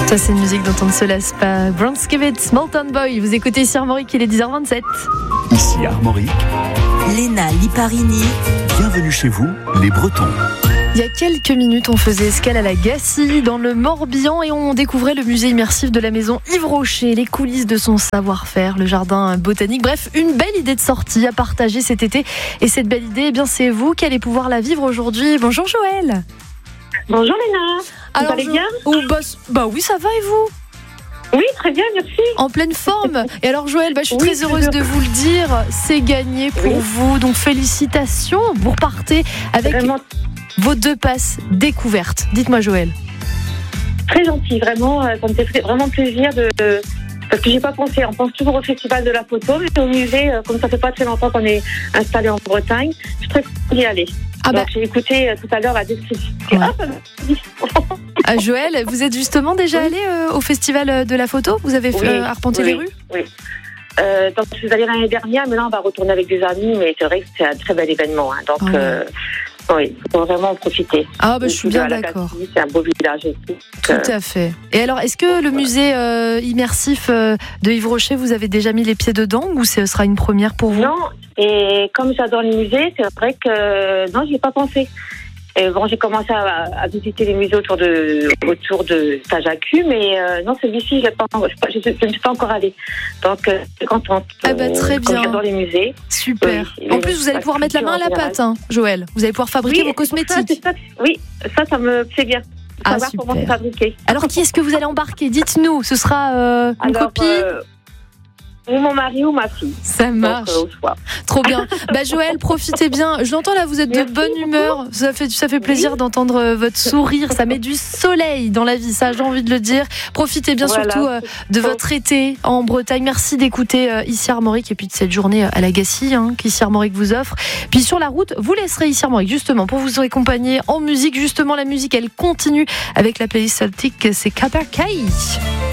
Ça, c'est une musique dont on ne se lasse pas. Bronskiewicz, Small Town Boy. Vous écoutez ici Armorique, il est 10h27. Ici Armorique. Léna Liparini. Bienvenue chez vous, les Bretons. Il y a quelques minutes, on faisait escale à la Gacilly, dans le Morbihan, et on découvrait le musée immersif de la maison Yves Rocher, les coulisses de son savoir-faire, le jardin botanique. Bref, une belle idée de sortie à partager cet été. Et cette belle idée, eh bien, c'est vous qui allez pouvoir la vivre aujourd'hui. Bonjour Joël. Bonjour Léna, vous allez bien ? Bah oui, ça va et vous ? Oui, très bien, merci. En pleine forme. Et alors Joël, je suis très heureuse de vous le dire, c'est gagné pour vous. Donc félicitations, vous repartez avec vos 2 passes découvertes. Dites-moi Joël. Très gentil, vraiment, ça me fait vraiment plaisir parce que j'ai pas pensé, on pense toujours au festival de la photo, mais au musée, comme ça fait pas très longtemps qu'on est installé en Bretagne, je suis très contente d'y aller. Donc, j'ai écouté tout à l'heure la description. Ouais. Joël, vous êtes justement déjà allé au festival de la photo ? Vous avez arpenté les rues ? Oui. Donc, je suis allée l'année dernière, mais là, on va retourner avec des amis, mais c'est vrai que c'est un très bel événement. Hein, donc, oui, il faut vraiment en profiter. Je suis bien d'accord. C'est un beau village et tout. Tout à fait. Et alors, est-ce que le musée immersif de Yves Rocher, vous avez déjà mis les pieds dedans ou ce sera une première pour vous ? Non, et comme j'adore les musées, c'est vrai que non, j'y ai pas pensé. Et j'ai commencé à visiter les musées autour de Tajacu, mais non, celui-ci, je ne suis pas encore allée. Donc, je suis contente. Très bien. J'adore les musées. Super. En plus, vous allez pouvoir mettre la main à la pâte, Joël. Vous allez pouvoir fabriquer vos cosmétiques. Ça me plaît bien. Savoir super. comment c'est fabriqué. Alors, qui est-ce que vous allez embarquer ? Dites-nous. Ce sera une copine ou mon mari ou ma fille. Ça marche. Trop bien. Joël, profitez bien. Je l'entends là, vous êtes de bonne humeur. Ça fait plaisir d'entendre votre sourire. Ça met du soleil dans la vie, ça j'ai envie de le dire. Profitez bien surtout de votre été en Bretagne. Merci d'écouter ici Armorique et puis de cette journée à la Gacilly qu'ici Armorique vous offre. Puis sur la route, vous laisserez ici Armorique justement pour vous accompagner en musique. Justement, la musique, elle continue avec la playlist celtique. C'est Capercaillie.